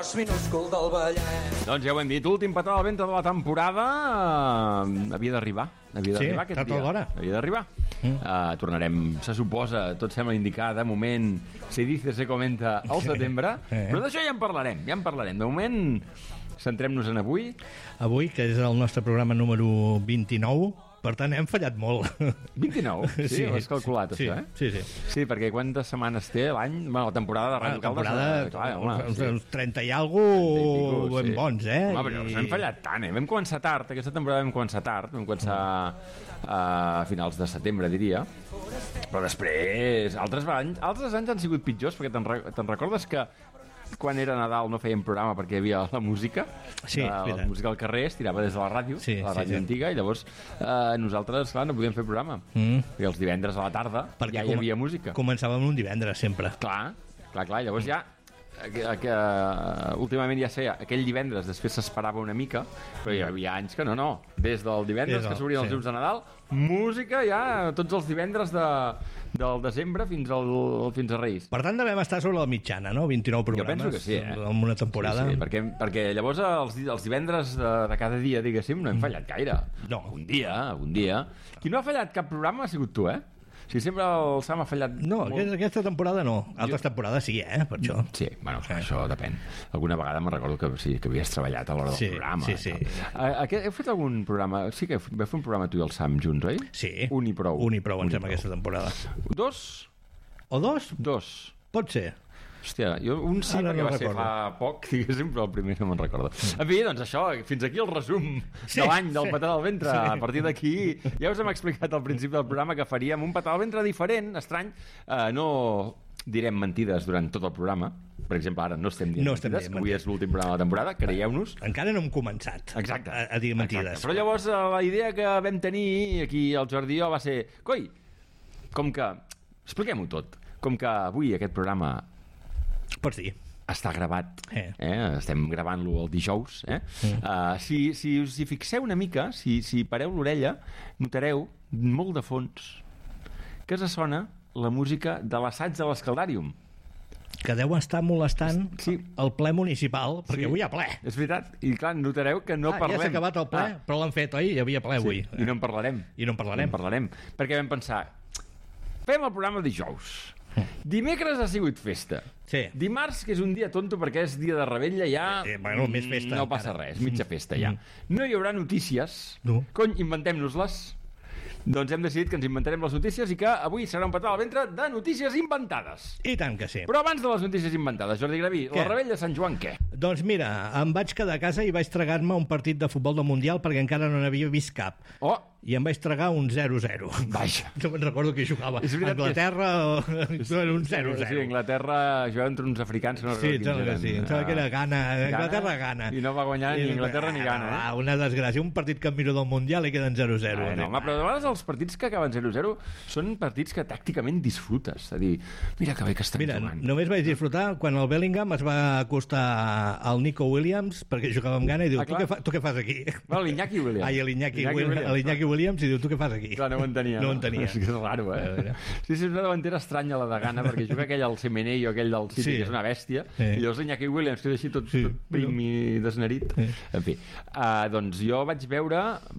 tros minúscul del Vallès. Doncs ja ho hem dit, últim petó al ventre de la temporada havia d'arribar. Havia d'arribar aquest dia. L'hora. Havia d'arribar. Tornarem, se suposa, tot sembla indicar, de moment, se dice, se comenta, al setembre, però d'això ja en parlarem. De moment, centrem-nos en avui. Avui, que és el nostre programa número 29, per tant, hem fallat molt. 29? Sí, ho has calculat, sí, això, eh? Sí, sí. Sí, perquè quantes setmanes té l'any? Bueno, la temporada de Ràdio Caldes... Uns 30 i alguna cosa ben bons, eh? Home, però no hem fallat tant, eh? Vam començar tard, aquesta temporada vam començar tard, vam començar a finals de setembre, diria, però després, altres anys han sigut pitjors, perquè te'n recordes que quan era Nadal no fèiem programa perquè hi havia la música, la música al carrer es tirava des de la ràdio, la ràdio antiga, i llavors nosaltres, clar, no podíem fer programa, perquè els divendres a la tarda perquè ja hi havia música. Començàvem un divendres, sempre. Clar, llavors ja últimament ja sé, aquell divendres després s'esperava una mica, però hi havia anys que no, des del divendres que s'obrien els llums de Nadal, música ja tots els divendres del desembre fins a Reis. Per tant devem estar sobre la mitjana, no? 29 programes. Jo penso que sí, en una temporada. Sí, perquè llavors els divendres de cada dia, diguéssim, no hem fallat gaire. No. Un dia. Qui no ha fallat cap programa ha sigut tu, eh? Si sempre el Sam ha fallat... No, aquesta temporada no. Altres temporades sí, per això. Sí, bueno, això depèn. Alguna vegada me'n recordo que havies treballat a l'hora del programa. Sí. Heu fet algun programa... Sí que vau fer un programa tu i el Sam junts, oi? Sí. Un i prou, em sembla, aquesta temporada. 2? O 2? 2. Pot ser. Hòstia, jo un sí perquè va ser fa poc, diguéssim, però el primer no me'n recordo. En fi, doncs això, fins aquí el resum de l'any del petó al ventre. A partir d'aquí, ja us hem explicat al principi del programa que faríem un petó al ventre diferent, estrany. No direm mentides durant tot el programa. Per exemple, ara no estem dient mentides, avui és l'últim programa de la temporada, creieu-nos. Encara no hem començat a dir mentides. Però llavors la idea que vam tenir aquí al Jordi va ser, coi, com que, expliquem-ho tot, com que avui aquest programa pots dir. Està gravat, estem gravant-lo el dijous, si us hi fixeu una mica, si pareu l'orella, notareu molt de fons que sona la música de l'assaig de l'Escaldàrium, que deu estar molestant el ple municipal, perquè avui hi ha ple. És veritat, i clar, notareu que no parlem. Ja s'ha acabat el ple, però l'han fet, oi? Hi havia ple avui. I no en parlarem. Perquè vam pensar, fem el programa dijous. Dimecres ha sigut festa. Dimarts, que és un dia tonto perquè és dia de Rebella, ja més festa, no passa res, mitja festa ja. No hi haurà notícies. Cony, inventem-nos-les. Doncs hem decidit que ens inventarem les notícies i que avui serà un petó al ventre de notícies inventades. I tant que sí. Però abans de les notícies inventades, Jordi Graví, la Rebella de Sant Joan, què? Doncs mira, em vaig quedar a casa i vaig tragar-me un partit de futbol del Mundial perquè encara no n'havia vist cap. I em vaig tragar un 0-0. Vaja. No me'n recordo qui jugava. Anglaterra era un 0-0. Sí, Anglaterra jugava entre uns africans que no recordo quins eren. Sí, em sembla que era Ghana. Anglaterra-Ghana. I no va guanyar ni Anglaterra ni Ghana. Una desgràcia. Un partit que em miro del Mundial i queden 0-0. No, home, però de vegades els partits que acaben 0-0 són partits que tàcticament disfrutes. És a dir, mira que bé que estan jugant. Mira, només vaig disfrutar quan el Bellingham es va acostar al Nico Williams perquè jugava amb Ghana i diu, tu què fas aquí? L'Iñaki Williams. L'Iñaki Williams i diu, tu què fas aquí? Clar, no ho entenia. És que és raro, Sí, és una davantera estranya la de Ghana, perquè juga aquell al Semenyo, aquell del City, que és una bèstia, i llavors l'Iñaki Williams, que és així tot prim i desnerit. En fi, doncs jo vaig veure